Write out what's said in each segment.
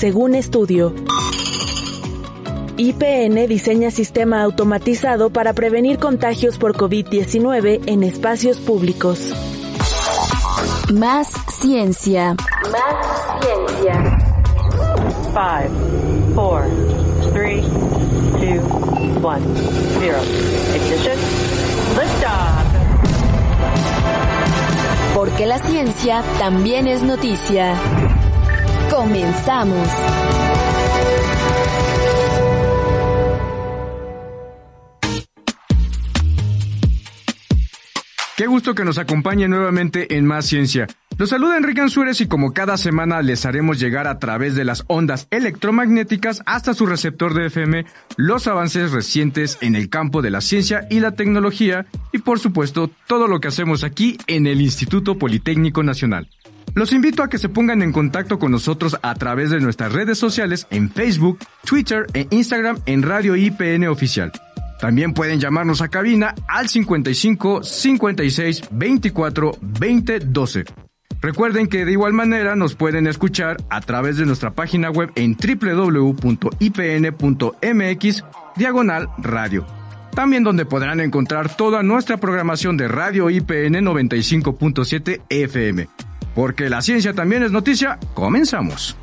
según estudio. IPN diseña sistema automatizado para prevenir contagios por COVID-19 en espacios públicos. Más ciencia. Más ciencia. 5, 4, 3, 2, 1, 0. Ignition. Liftoff. Porque la ciencia también es noticia. Comenzamos. Qué gusto que nos acompañe nuevamente en Más Ciencia. Los saluda Enrique Ansúrez y como cada semana les haremos llegar a través de las ondas electromagnéticas hasta su receptor de FM los avances recientes en el campo de la ciencia y la tecnología y por supuesto todo lo que hacemos aquí en el Instituto Politécnico Nacional. Los invito a que se pongan en contacto con nosotros a través de nuestras redes sociales en Facebook, Twitter e Instagram en Radio IPN Oficial. También pueden llamarnos a cabina al 55 56 24 20 12. Recuerden que de igual manera nos pueden escuchar a través de nuestra página web en www.ipn.mx/radio. También donde podrán encontrar toda nuestra programación de Radio IPN 95.7 FM. Porque la ciencia también es noticia, comenzamos.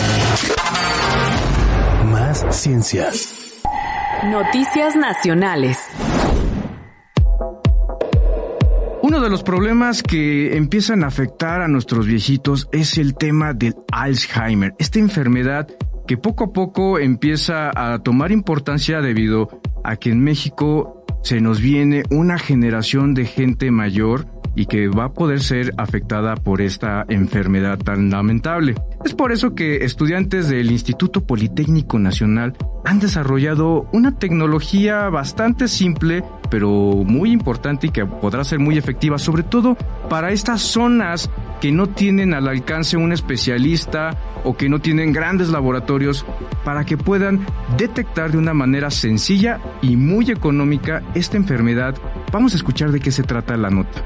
Más ciencia. Noticias nacionales. Uno de los problemas que empiezan a afectar a nuestros viejitos es el tema del Alzheimer, esta enfermedad que poco a poco empieza a tomar importancia debido a que en México se nos viene una generación de gente mayor y que va a poder ser afectada por esta enfermedad tan lamentable. Es por eso que estudiantes del Instituto Politécnico Nacional han desarrollado una tecnología bastante simple, pero muy importante y que podrá ser muy efectiva, sobre todo para estas zonas que no tienen al alcance un especialista o que no tienen grandes laboratorios, para que puedan detectar de una manera sencilla y muy económica esta enfermedad. Vamos a escuchar de qué se trata la nota.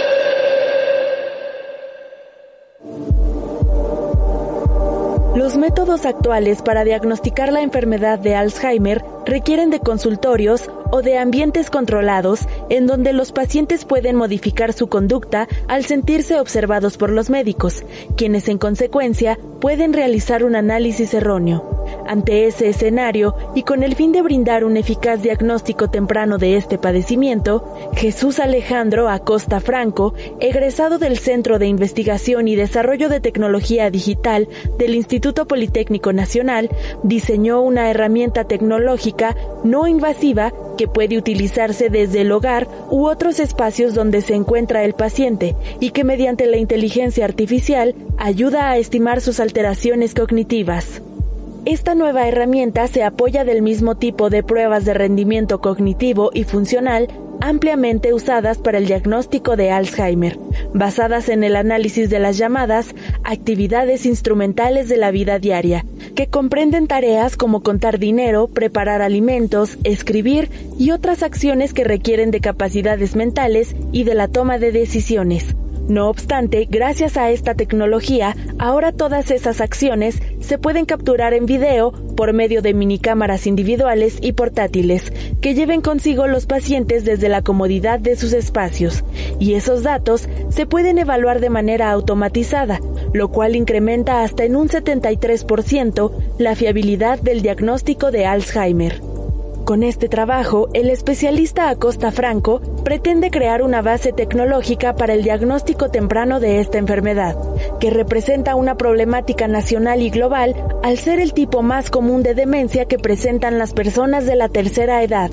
Los métodos actuales para diagnosticar la enfermedad de Alzheimer requieren de consultorios o de ambientes controlados en donde los pacientes pueden modificar su conducta al sentirse observados por los médicos, quienes en consecuencia pueden realizar un análisis erróneo. Ante ese escenario, y con el fin de brindar un eficaz diagnóstico temprano de este padecimiento, Jesús Alejandro Acosta Franco, egresado del Centro de Investigación y Desarrollo de Tecnología Digital del Instituto Politécnico Nacional, diseñó una herramienta tecnológica no invasiva que puede utilizarse desde el hogar u otros espacios donde se encuentra el paciente y que mediante la inteligencia artificial ayuda a estimar sus alteraciones cognitivas. Esta nueva herramienta se apoya del mismo tipo de pruebas de rendimiento cognitivo y funcional ampliamente usadas para el diagnóstico de Alzheimer, basadas en el análisis de las llamadas actividades instrumentales de la vida diaria, que comprenden tareas como contar dinero, preparar alimentos, escribir y otras acciones que requieren de capacidades mentales y de la toma de decisiones. No obstante, gracias a esta tecnología, ahora todas esas acciones se pueden capturar en video por medio de minicámaras individuales y portátiles que lleven consigo los pacientes desde la comodidad de sus espacios, y esos datos se pueden evaluar de manera automatizada, lo cual incrementa hasta en un 73% la fiabilidad del diagnóstico de Alzheimer. Con este trabajo, el especialista Acosta Franco pretende crear una base tecnológica para el diagnóstico temprano de esta enfermedad, que representa una problemática nacional y global al ser el tipo más común de demencia que presentan las personas de la tercera edad.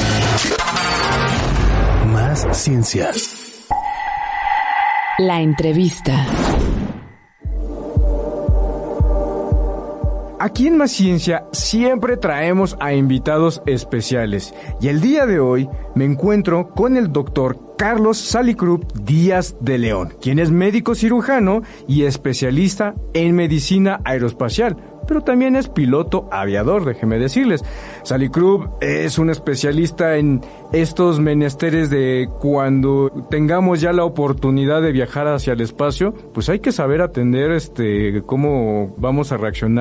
Más ciencia. La entrevista. Aquí en Más Ciencia siempre traemos a invitados especiales y el día de hoy me encuentro con el doctor Carlos Salicrup Díaz de León, quien es médico cirujano y especialista en medicina aeroespacial, pero también es piloto aviador, déjenme decirles. Salicrup es un especialista en estos menesteres de cuando tengamos ya la oportunidad de viajar hacia el espacio, pues hay que saber atender cómo vamos a reaccionar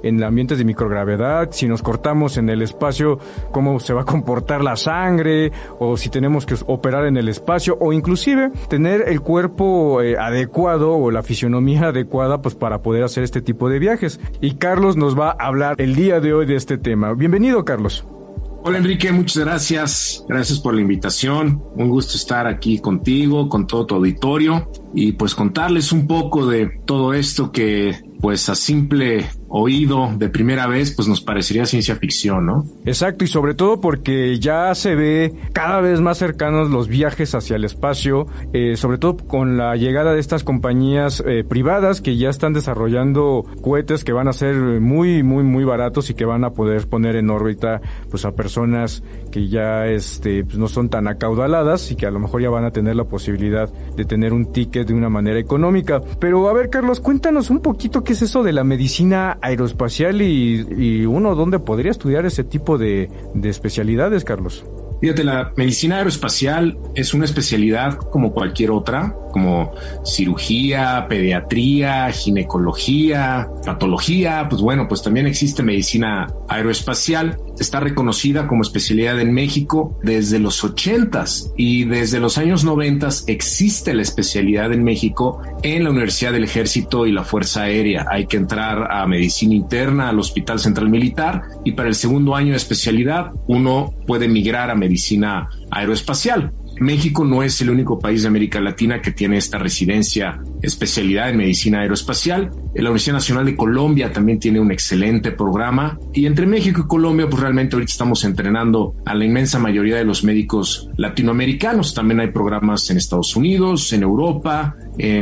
en ambientes de microgravedad, si nos cortamos en el espacio, cómo se va a comportar la sangre, o si tenemos que operar en el espacio, o inclusive tener el cuerpo adecuado o la fisionomía adecuada pues para poder hacer este tipo de viajes. Y Carlos nos va a hablar el día de hoy de este tema. Bienvenido, Carlos. Hola Enrique, muchas gracias. Gracias por la invitación. Un gusto estar aquí contigo, con todo tu auditorio y pues contarles un poco de todo esto que pues a simple oído de primera vez pues nos parecería ciencia ficción, ¿no? Exacto, y sobre todo porque ya se ve cada vez más cercanos los viajes hacia el espacio, sobre todo con la llegada de estas compañías privadas que ya están desarrollando cohetes que van a ser muy baratos y que van a poder poner en órbita pues a personas que ya pues no son tan acaudaladas y que a lo mejor ya van a tener la posibilidad de tener un ticket de una manera económica. Pero a ver, Carlos, cuéntanos un poquito qué es eso de la medicina aeroespacial y uno dónde podría estudiar ese tipo de especialidades, Carlos. Fíjate, la medicina aeroespacial es una especialidad como cualquier otra, como cirugía, pediatría, ginecología, patología. Pues bueno, pues también existe medicina aeroespacial. Está reconocida como especialidad en México desde los 80s y desde los años 90s existe la especialidad en México en la Universidad del Ejército y la Fuerza Aérea. Hay que entrar a medicina interna al Hospital Central Militar y para el segundo año de especialidad uno puede migrar a medicina aeroespacial. México no es el único país de América Latina que tiene esta residencia, especialidad en medicina aeroespacial. La Universidad Nacional de Colombia también tiene un excelente programa y entre México y Colombia pues realmente ahorita estamos entrenando a la inmensa mayoría de los médicos latinoamericanos. También hay programas en Estados Unidos, en Europa,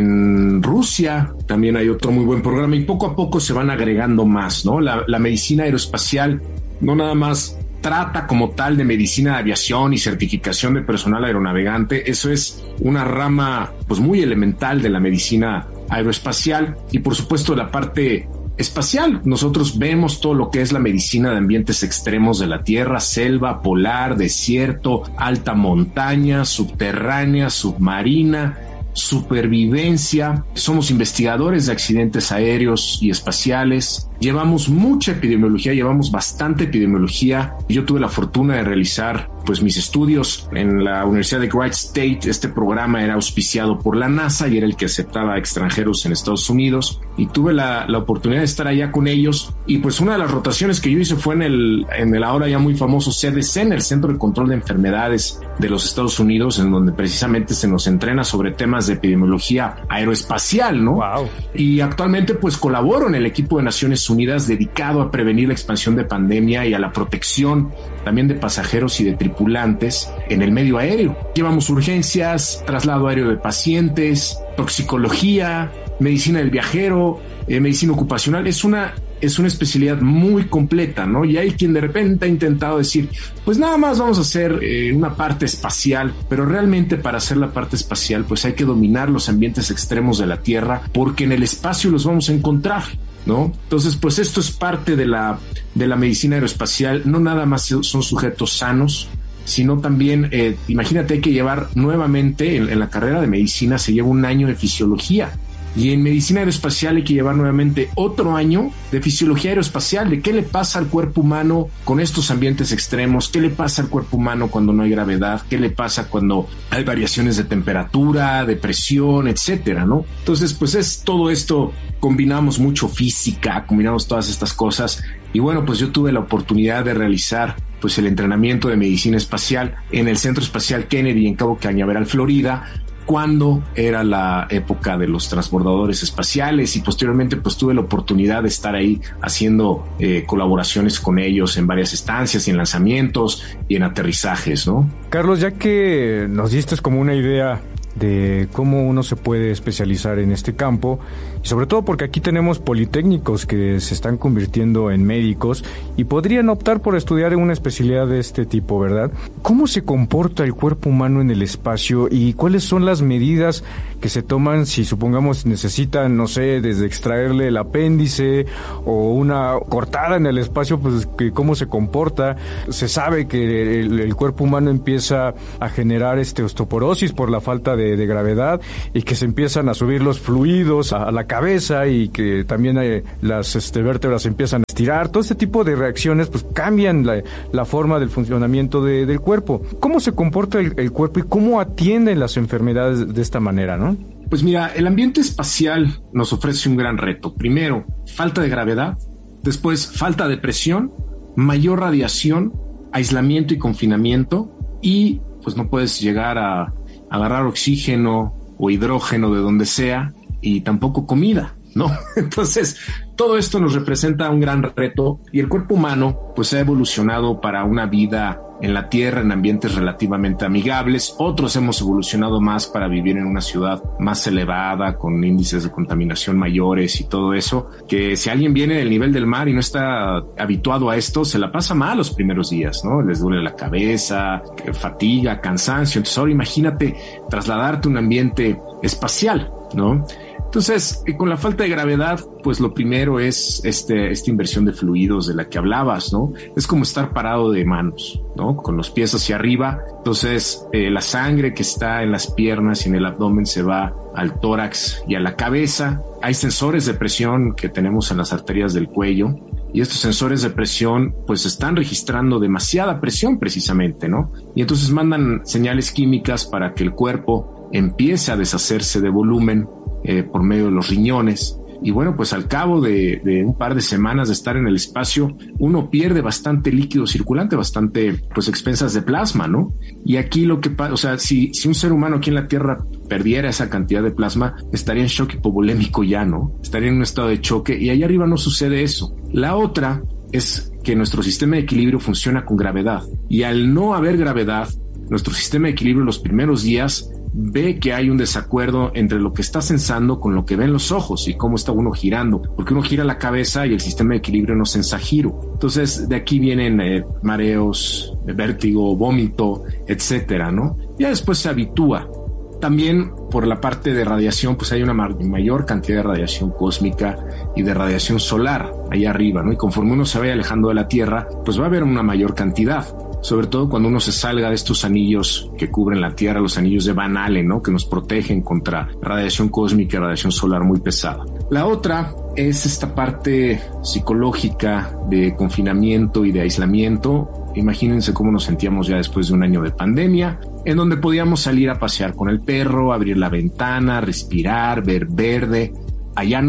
en Rusia, también hay otro muy buen programa y poco a poco se van agregando más, ¿no? La medicina aeroespacial no nada más trata como tal de medicina de aviación y certificación de personal aeronavegante. Eso es una rama pues muy elemental de la medicina aeroespacial y por supuesto la parte espacial. Nosotros vemos todo lo que es la medicina de ambientes extremos de la Tierra, selva, polar, desierto, alta montaña, subterránea, submarina, supervivencia. Somos investigadores de accidentes aéreos y espaciales. Llevamos mucha epidemiología, llevamos bastante epidemiología. Yo tuve la fortuna de realizar pues mis estudios en la Universidad de Wright State. Este programa era auspiciado por la NASA y era el que aceptaba extranjeros en Estados Unidos y tuve la oportunidad de estar allá con ellos y pues una de las rotaciones que yo hice fue en el ahora ya muy famoso CDC, en el Centro de Control de Enfermedades de los Estados Unidos, en donde precisamente se nos entrena sobre temas de epidemiología aeroespacial, ¿no? Wow. Y actualmente pues colaboro en el equipo de Naciones Unidas dedicado a prevenir la expansión de pandemia y a la protección también de pasajeros y de tripulantes en el medio aéreo. Llevamos urgencias, traslado aéreo de pacientes, toxicología, medicina del viajero, medicina ocupacional. Es una especialidad muy completa, ¿no? Y hay quien de repente ha intentado decir, pues nada más vamos a hacer una parte espacial, pero realmente para hacer la parte espacial pues hay que dominar los ambientes extremos de la Tierra porque en el espacio los vamos a encontrar, ¿no? Entonces, pues esto es parte de la medicina aeroespacial. No nada más son sujetos sanos, sino también, imagínate, hay que llevar nuevamente, en la carrera de medicina se lleva un año de fisiología. Y en medicina aeroespacial hay que llevar nuevamente otro año de fisiología aeroespacial, de qué le pasa al cuerpo humano con estos ambientes extremos, qué le pasa al cuerpo humano cuando no hay gravedad, qué le pasa cuando hay variaciones de temperatura, de presión, etcétera, ¿no? Entonces, pues es todo esto, combinamos mucho física, combinamos todas estas cosas y bueno, pues yo tuve la oportunidad de realizar pues el entrenamiento de medicina espacial en el Centro Espacial Kennedy en Cabo Cañaveral, Florida, cuando era la época de los transbordadores espaciales y posteriormente pues tuve la oportunidad de estar ahí haciendo colaboraciones con ellos en varias estancias y en lanzamientos y en aterrizajes, ¿no? Carlos, ya que nos diste como una idea de cómo uno se puede especializar en este campo, y sobre todo porque aquí tenemos politécnicos que se están convirtiendo en médicos y podrían optar por estudiar una especialidad de este tipo, ¿verdad? ¿Cómo se comporta el cuerpo humano en el espacio y cuáles son las medidas que se toman si, supongamos, necesitan, no sé, desde extraerle el apéndice o una cortada en el espacio, pues que cómo se comporta? Se sabe que el cuerpo humano empieza a generar osteoporosis por la falta de de gravedad y que se empiezan a subir los fluidos a la cabeza y que también las vértebras empiezan a estirar. Todo este tipo de reacciones pues cambian la forma del funcionamiento del cuerpo. ¿Cómo se comporta el cuerpo y cómo atienden las enfermedades de esta manera, no? Pues mira, el ambiente espacial nos ofrece un gran reto. Primero, falta de gravedad. Después, falta de presión, mayor radiación, aislamiento y confinamiento. Y pues no puedes llegar a agarrar oxígeno o hidrógeno de donde sea y tampoco comida, ¿no? Entonces, todo esto nos representa un gran reto y el cuerpo humano pues ha evolucionado para una vida en la Tierra en ambientes relativamente amigables. Otros hemos evolucionado más para vivir en una ciudad más elevada, con índices de contaminación mayores y todo eso, que si alguien viene del nivel del mar y no está habituado a esto, se la pasa mal los primeros días, ¿no? Les duele la cabeza, fatiga, cansancio. Entonces ahora imagínate trasladarte a un ambiente espacial, ¿no? Entonces, con la falta de gravedad, pues lo primero es esta inversión de fluidos de la que hablabas, ¿no? Es como estar parado de manos, ¿no? Con los pies hacia arriba. Entonces, la sangre que está en las piernas y en el abdomen se va al tórax y a la cabeza. Hay sensores de presión que tenemos en las arterias del cuello y estos sensores de presión pues están registrando demasiada presión precisamente, ¿no? Y entonces mandan señales químicas para que el cuerpo empiece a deshacerse de volumen por medio de los riñones. Y bueno, pues al cabo de un par de semanas de estar en el espacio, uno pierde bastante líquido circulante, bastante pues expensas de plasma, ¿no? Y aquí lo que pasa, o sea, si un ser humano aquí en la Tierra perdiera esa cantidad de plasma, estaría en shock hipovolémico ya, ¿no? Estaría en un estado de choque y allá arriba no sucede eso. La otra es que nuestro sistema de equilibrio funciona con gravedad y al no haber gravedad, nuestro sistema de equilibrio en los primeros días ve que hay un desacuerdo entre lo que está sensando con lo que ven los ojos y cómo está uno girando, porque uno gira la cabeza y el sistema de equilibrio no sensa giro. Entonces de aquí vienen mareos, vértigo, vómito, etcétera, ¿no? Ya después se habitúa. También por la parte de radiación, pues hay una mayor cantidad de radiación cósmica y de radiación solar allá arriba, ¿no? Y conforme uno se vaya alejando de la Tierra, pues va a haber una mayor cantidad. Sobre todo cuando uno se salga de estos anillos que cubren la Tierra, los anillos de Van Allen, ¿no? Que nos protegen contra radiación cósmica y radiación solar muy pesada. La otra es esta parte psicológica de confinamiento y de aislamiento. Imagínense cómo nos sentíamos ya después de un año de pandemia, en donde podíamos salir a pasear con el perro, abrir la ventana, respirar, ver verde. Allá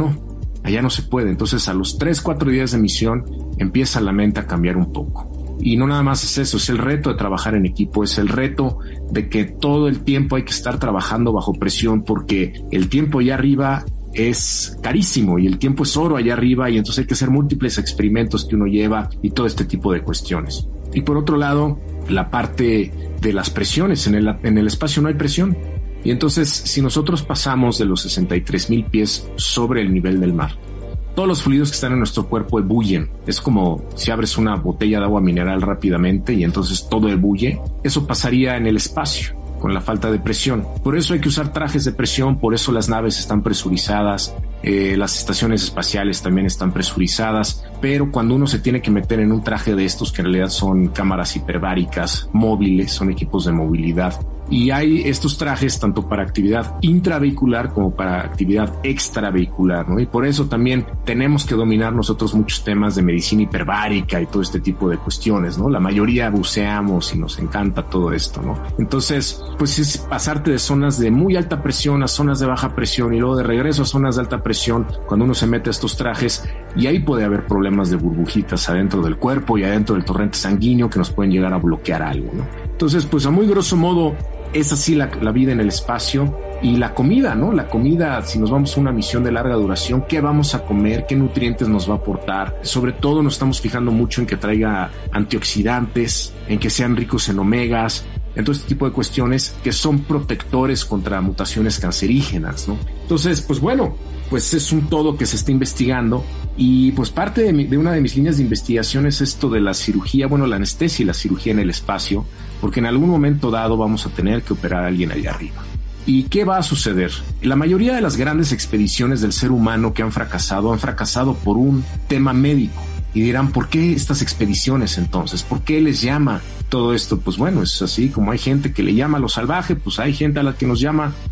no se puede. Entonces a los 3-4 días de misión empieza la mente a cambiar un poco. Y no nada más es eso, es el reto de trabajar en equipo, es el reto de que todo el tiempo hay que estar trabajando bajo presión porque el tiempo allá arriba es carísimo y el tiempo es oro allá arriba y entonces hay que hacer múltiples experimentos que uno lleva y todo este tipo de cuestiones. Y por otro lado, la parte de las presiones, en el espacio no hay presión. Y entonces si nosotros pasamos de los 63,000 pies sobre el nivel del mar, todos los fluidos que están en nuestro cuerpo ebullen. Es como si abres una botella de agua mineral rápidamente y entonces todo ebulle. Eso pasaría en el espacio con la falta de presión. Por eso hay que usar trajes de presión, por eso las naves están presurizadas, las estaciones espaciales también están presurizadas, pero cuando uno se tiene que meter en un traje de estos, que en realidad son cámaras hiperbáricas móviles, son equipos de movilidad, y hay estos trajes tanto para actividad intravehicular como para actividad extravehicular, ¿no? Y por eso también tenemos que dominar nosotros muchos temas de medicina hiperbárica y todo este tipo de cuestiones, ¿no? La mayoría buceamos y nos encanta todo esto, ¿no? Entonces, pues es pasarte de zonas de muy alta presión a zonas de baja presión y luego de regreso a zonas de alta presión cuando uno se mete a estos trajes, y ahí puede haber problemas de burbujitas adentro del cuerpo y adentro del torrente sanguíneo que nos pueden llegar a bloquear algo, ¿no? Entonces, pues a muy grosso modo, es así la vida en el espacio. Y la comida, ¿no? La comida, si nos vamos a una misión de larga duración, ¿qué vamos a comer? ¿Qué nutrientes nos va a aportar? Sobre todo nos estamos fijando mucho en que traiga antioxidantes, en que sean ricos en omegas, en todo este tipo de cuestiones que son protectores contra mutaciones cancerígenas, ¿no? Entonces, pues bueno, pues es un todo que se está investigando y pues parte de una de mis líneas de investigación es esto de la cirugía, bueno, la anestesia y la cirugía en el espacio, porque en algún momento dado vamos a tener que operar a alguien allá arriba. ¿Y qué va a suceder? La mayoría de las grandes expediciones del ser humano que han fracasado por un tema médico. Y dirán, ¿por qué estas expediciones entonces? ¿Por qué les llama todo esto? Pues bueno, es así, como hay gente que le llama a lo salvaje, pues hay gente a la que nos llama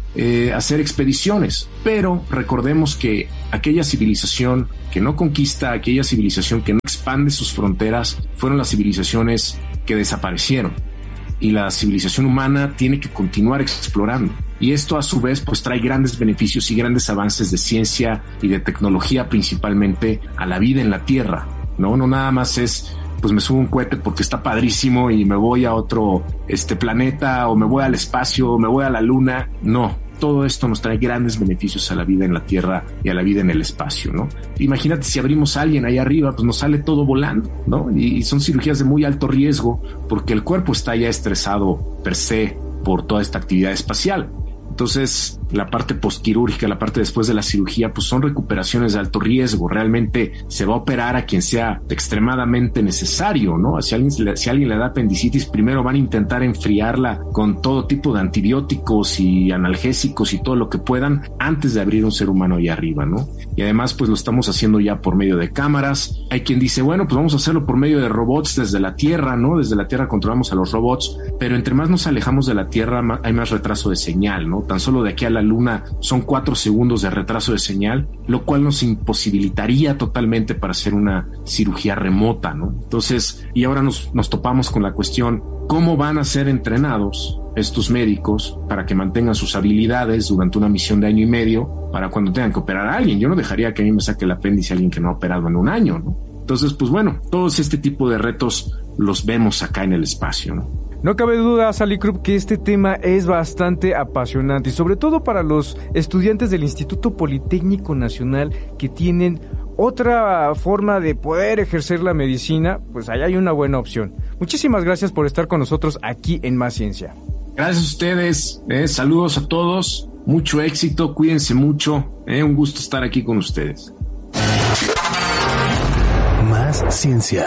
hacer expediciones. Pero recordemos que aquella civilización que no conquista, aquella civilización que no expande sus fronteras, fueron las civilizaciones que desaparecieron. Y la civilización humana tiene que continuar explorando. Y esto a su vez pues trae grandes beneficios y grandes avances de ciencia y de tecnología, principalmente a la vida en la Tierra. No nada más es pues me subo un cohete porque está padrísimo y me voy a otro planeta, o me voy al espacio, o me voy a la luna. No, todo esto nos trae grandes beneficios a la vida en la Tierra y a la vida en el espacio, ¿no? Imagínate si abrimos a alguien ahí arriba, pues nos sale todo volando, ¿no? Y son cirugías de muy alto riesgo porque el cuerpo está ya estresado per se por toda esta actividad espacial. Entonces, la parte postquirúrgica, la parte después de la cirugía, pues son recuperaciones de alto riesgo. Realmente se va a operar a quien sea extremadamente necesario, ¿no? Si alguien le da apendicitis, primero van a intentar enfriarla con todo tipo de antibióticos y analgésicos y todo lo que puedan antes de abrir un ser humano ahí arriba, ¿no? Y además, pues lo estamos haciendo ya por medio de cámaras. Hay quien dice, bueno, pues vamos a hacerlo por medio de robots desde la Tierra, ¿no? Desde la Tierra controlamos a los robots, pero entre más nos alejamos de la Tierra, hay más retraso de señal, ¿no? Tan solo de aquí a la Luna son 4 segundos de retraso de señal, lo cual nos imposibilitaría totalmente para hacer una cirugía remota, ¿no? Entonces, y ahora nos topamos con la cuestión, ¿cómo van a ser entrenados estos médicos para que mantengan sus habilidades durante una misión de año y medio para cuando tengan que operar a alguien? Yo no dejaría que a mí me saque el apéndice a alguien que no ha operado en un año, ¿no? Entonces, pues bueno, todos este tipo de retos los vemos acá en el espacio, ¿no? No cabe duda, Sally Krupp, que este tema es bastante apasionante y sobre todo para los estudiantes del Instituto Politécnico Nacional que tienen otra forma de poder ejercer la medicina, pues allá hay una buena opción. Muchísimas gracias por estar con nosotros aquí en Más Ciencia. Gracias a ustedes, saludos a todos, mucho éxito, cuídense mucho, un gusto estar aquí con ustedes. Más Ciencia.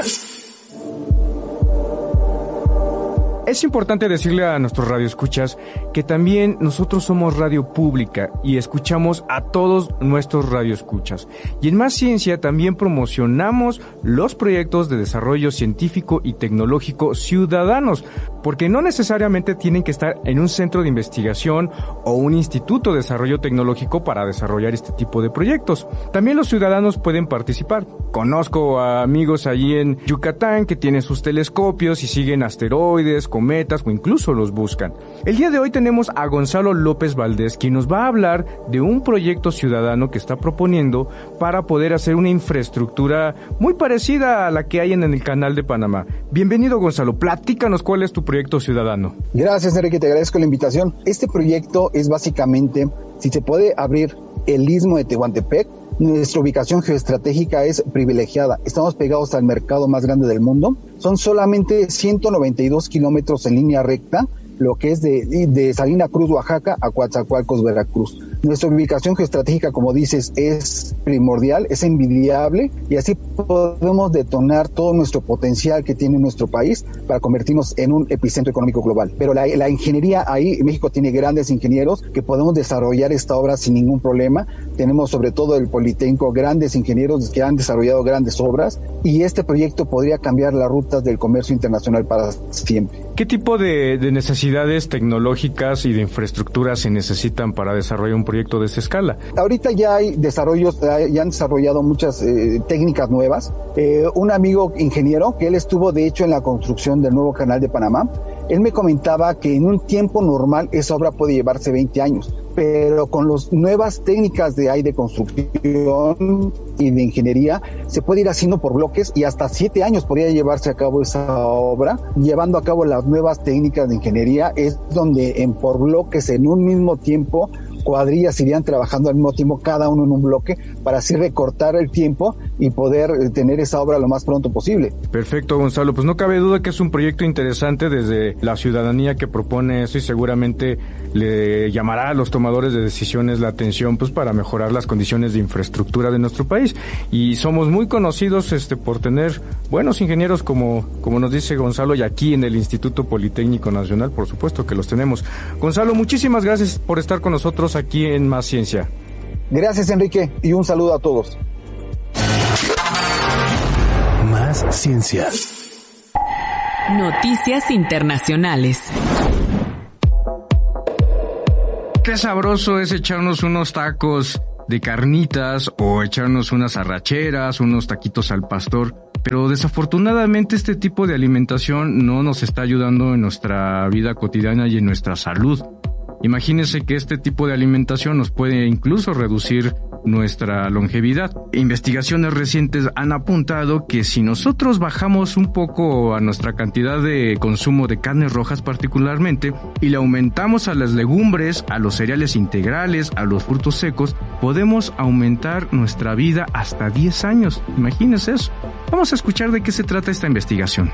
Es importante decirle a nuestros radioescuchas que también nosotros somos radio pública y escuchamos a todos nuestros radioescuchas. Y en Más Ciencia también promocionamos los proyectos de desarrollo científico y tecnológico ciudadanos, porque no necesariamente tienen que estar en un centro de investigación o un instituto de desarrollo tecnológico para desarrollar este tipo de proyectos. También los ciudadanos pueden participar. Conozco a amigos allí en Yucatán que tienen sus telescopios y siguen asteroides, cometas o incluso los buscan. El día de hoy tenemos a Gonzalo López Valdés, quien nos va a hablar de un proyecto ciudadano que está proponiendo para poder hacer una infraestructura muy parecida a la que hay en el Canal de Panamá. Bienvenido, Gonzalo, platícanos cuál es tu proyecto ciudadano. Gracias, Enrique, te agradezco la invitación. Este proyecto es básicamente, si se puede abrir el istmo de Tehuantepec. Nuestra ubicación geoestratégica es privilegiada. Estamos pegados al mercado más grande del mundo. Son solamente 192 kilómetros en línea recta, lo que es de Salina Cruz, Oaxaca, a Coatzacoalcos, Veracruz. Nuestra ubicación geoestratégica, como dices, es primordial, es envidiable, y así podemos detonar todo nuestro potencial que tiene nuestro país para convertirnos en un epicentro económico global. Pero la ingeniería ahí, México tiene grandes ingenieros que podemos desarrollar esta obra sin ningún problema. Tenemos sobre todo el Politécnico grandes ingenieros que han desarrollado grandes obras, y este proyecto podría cambiar las rutas del comercio internacional para siempre. ¿Qué tipo de necesidades tecnológicas y de infraestructura se necesitan para desarrollar un proyecto de esta escala? Ahorita ya hay desarrollos, ya han desarrollado muchas técnicas nuevas. Un amigo ingeniero, que él estuvo de hecho en la construcción del nuevo Canal de Panamá, él me comentaba que en un tiempo normal esa obra puede llevarse 20 años, pero con las nuevas técnicas de construcción y de ingeniería se puede ir haciendo por bloques, y hasta 7 años podría llevarse a cabo esa obra. Llevando a cabo las nuevas técnicas de ingeniería es donde por bloques en un mismo tiempo cuadrillas irían trabajando al mismo tiempo, cada uno en un bloque, para así recortar el tiempo y poder tener esa obra lo más pronto posible. Perfecto, Gonzalo. Pues no cabe duda que es un proyecto interesante desde la ciudadanía que propone eso, y seguramente le llamará a los tomadores de decisiones la atención, pues para mejorar las condiciones de infraestructura de nuestro país. Y somos muy conocidos por tener buenos ingenieros como nos dice Gonzalo, y aquí en el Instituto Politécnico Nacional, por supuesto que los tenemos. Gonzalo, muchísimas gracias por estar con nosotros aquí en Más Ciencia. Gracias, Enrique, y un saludo a todos. Más Ciencia. Noticias internacionales. Qué sabroso es echarnos unos tacos de carnitas o echarnos unas arracheras, unos taquitos al pastor, pero desafortunadamente este tipo de alimentación no nos está ayudando en nuestra vida cotidiana y en nuestra salud. Imagínense que este tipo de alimentación nos puede incluso reducir nuestra longevidad. Investigaciones recientes han apuntado que si nosotros bajamos un poco a nuestra cantidad de consumo de carnes rojas particularmente y le aumentamos a las legumbres, a los cereales integrales, a los frutos secos, podemos aumentar nuestra vida hasta 10 años. Imagínense eso. Vamos a escuchar de qué se trata esta investigación.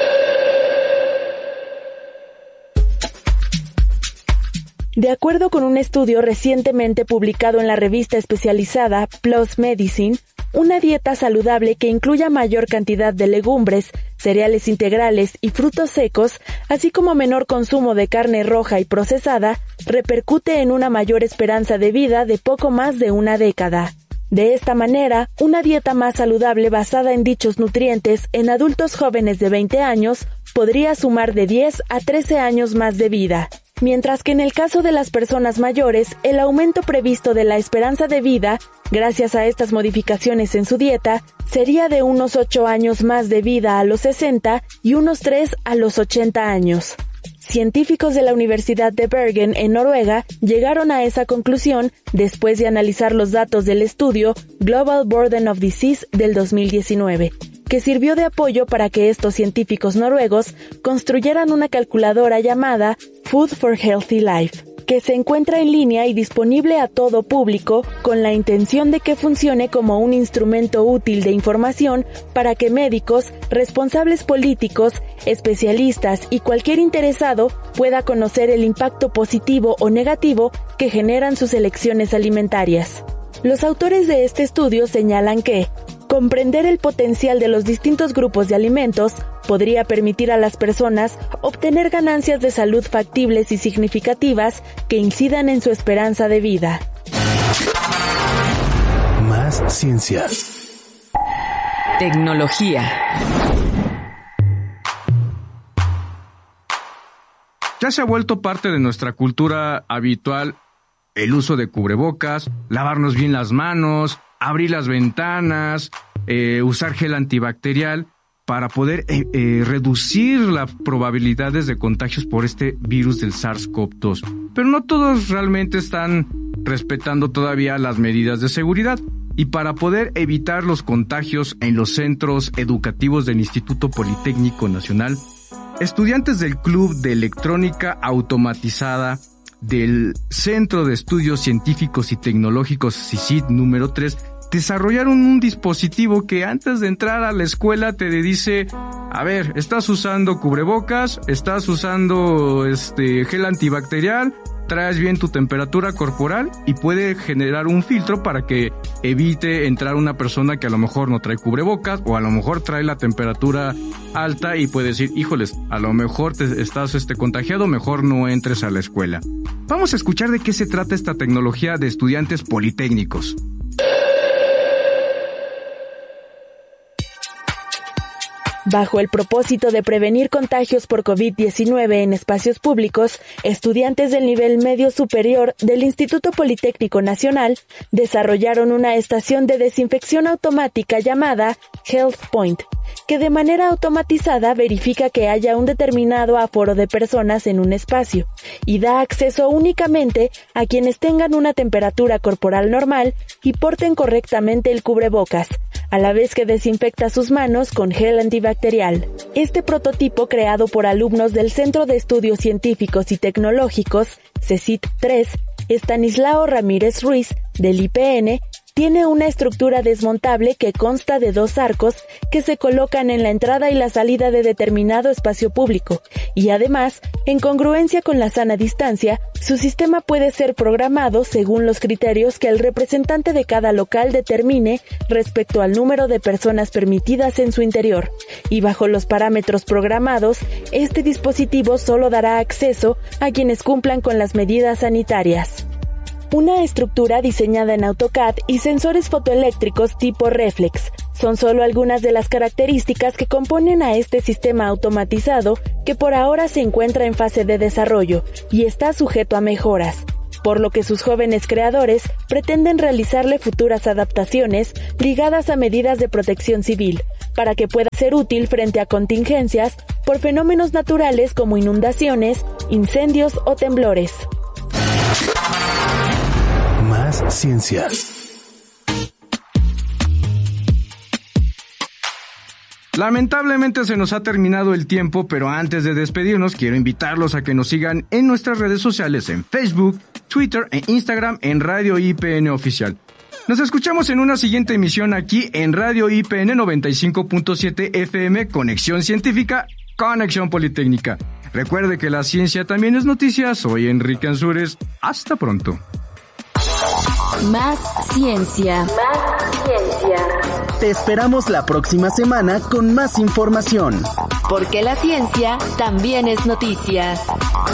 De acuerdo con un estudio recientemente publicado en la revista especializada PLOS Medicine, una dieta saludable que incluya mayor cantidad de legumbres, cereales integrales y frutos secos, así como menor consumo de carne roja y procesada, repercute en una mayor esperanza de vida de poco más de una década. De esta manera, una dieta más saludable basada en dichos nutrientes en adultos jóvenes de 20 años podría sumar de 10 a 13 años más de vida. Mientras que en el caso de las personas mayores, el aumento previsto de la esperanza de vida, gracias a estas modificaciones en su dieta, sería de unos 8 años más de vida a los 60 y unos 3 a los 80 años. Científicos de la Universidad de Bergen, en Noruega, llegaron a esa conclusión después de analizar los datos del estudio Global Burden of Disease del 2019, que sirvió de apoyo para que estos científicos noruegos construyeran una calculadora llamada Food for Healthy Life, que se encuentra en línea y disponible a todo público con la intención de que funcione como un instrumento útil de información para que médicos, responsables políticos, especialistas y cualquier interesado pueda conocer el impacto positivo o negativo que generan sus elecciones alimentarias. Los autores de este estudio señalan que comprender el potencial de los distintos grupos de alimentos podría permitir a las personas obtener ganancias de salud factibles y significativas que incidan en su esperanza de vida. Más ciencia. Tecnología. Ya se ha vuelto parte de nuestra cultura habitual el uso de cubrebocas, lavarnos bien las manos, abrir las ventanas, usar gel antibacterial para poder reducir las probabilidades de contagios por este virus del SARS-CoV-2. Pero no todos realmente están respetando todavía las medidas de seguridad. Y para poder evitar los contagios en los centros educativos del Instituto Politécnico Nacional, estudiantes del Club de Electrónica Automatizada del Centro de Estudios Científicos y Tecnológicos CICIT número 3 desarrollaron un dispositivo que antes de entrar a la escuela te dice, a ver, estás usando cubrebocas, estás usando gel antibacterial, traes bien tu temperatura corporal y puede generar un filtro para que evite entrar una persona que a lo mejor no trae cubrebocas o a lo mejor trae la temperatura alta y puede decir, híjoles, a lo mejor te estás contagiado, mejor no entres a la escuela. Vamos a escuchar de qué se trata esta tecnología de estudiantes politécnicos. Bajo el propósito de prevenir contagios por COVID-19 en espacios públicos, estudiantes del nivel medio superior del Instituto Politécnico Nacional desarrollaron una estación de desinfección automática llamada Health Point, que de manera automatizada verifica que haya un determinado aforo de personas en un espacio y da acceso únicamente a quienes tengan una temperatura corporal normal y porten correctamente el cubrebocas, a la vez que desinfecta sus manos con gel antibacterial. Este prototipo, creado por alumnos del Centro de Estudios Científicos y Tecnológicos, CECIT 3, Estanislao Ramírez Ruiz, del IPN, tiene una estructura desmontable que consta de 2 arcos que se colocan en la entrada y la salida de determinado espacio público, y además, en congruencia con la sana distancia, su sistema puede ser programado según los criterios que el representante de cada local determine respecto al número de personas permitidas en su interior, y bajo los parámetros programados, este dispositivo solo dará acceso a quienes cumplan con las medidas sanitarias. Una estructura diseñada en AutoCAD y sensores fotoeléctricos tipo Reflex son solo algunas de las características que componen a este sistema automatizado que por ahora se encuentra en fase de desarrollo y está sujeto a mejoras. por lo que sus jóvenes creadores pretenden realizarle futuras adaptaciones ligadas a medidas de protección civil, para que pueda ser útil frente a contingencias por fenómenos naturales como inundaciones, incendios o temblores. Más ciencia. Lamentablemente se nos ha terminado el tiempo, pero antes de despedirnos quiero invitarlos a que nos sigan en nuestras redes sociales en Facebook, Twitter e Instagram en Radio IPN Oficial. Nos escuchamos en una siguiente emisión aquí en Radio IPN 95.7 FM, Conexión Científica, Conexión Politécnica. Recuerde que la ciencia también es noticia. Soy Enrique Ansúrez. Hasta pronto. Más ciencia. Más ciencia. Te esperamos la próxima semana con más información. Porque la ciencia también es noticia.